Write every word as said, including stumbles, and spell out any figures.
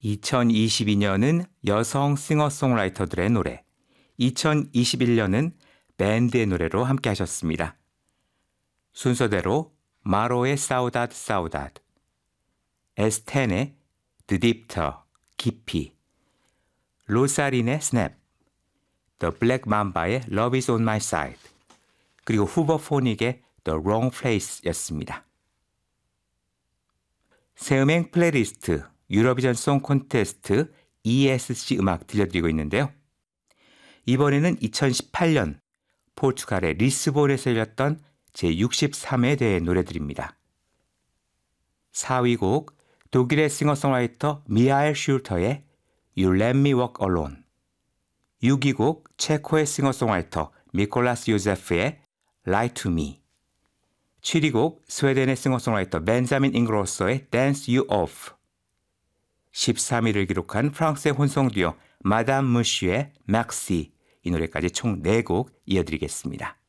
이천이십이 년은 여성 싱어송라이터들의 노래, 이천이십일 년은 밴드의 노래로 함께 하셨습니다. 순서대로 마로의 사우다드 사우다드, 에스텐의 드딥터, 깊이, 로사린의 스냅, The Black Mamba의 Love is on my side, 그리고 후버포닉의 The Wrong Place였습니다. 새음행 플레이리스트 유로비전 송 콘테스트 이에스씨 음악 들려드리고 있는데요. 이번에는 이천십팔 년 포르투갈의 리스본에서 열렸던 제육십삼 회 대회 노래들입니다. 사 위 곡 독일의 싱어송라이터 미하엘 슐터의 You Let Me Walk Alone, 육 위 곡 체코의 싱어송라이터 미콜라스 요제프의 Lie to Me, 칠 위 곡 스웨덴의 싱어송라이터 벤자민 잉그로서의 Dance You Off, 십삼 위를 기록한 프랑스의 혼성 듀오 마담 무쉬의 Maxi, 이 노래까지 총 네 곡 이어드리겠습니다.